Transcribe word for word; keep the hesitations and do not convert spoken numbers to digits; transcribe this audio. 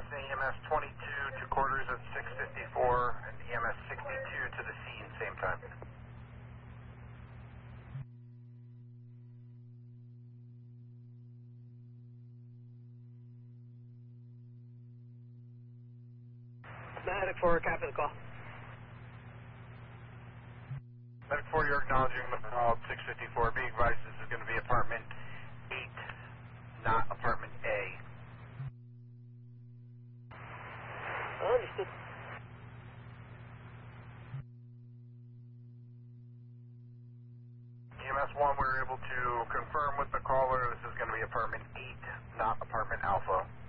E M S twenty-two to quarters at six fifty-four and E M S sixty-two to the scene, same time. Medic four, copy the call. Medic four, you're acknowledging the call at six fifty-four. Be advised this is going to be apartment eight, not apartment A. Understood. E M S one, we were able to confirm with the caller this is going to be apartment eight, not apartment Alpha.